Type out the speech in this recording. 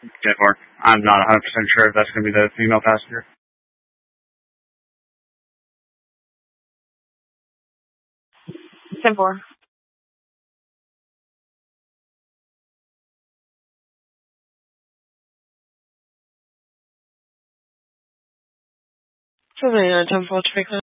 10-4. I'm not 100% sure if that's going to be the female passenger. 10-4. So 10-4 to be clear.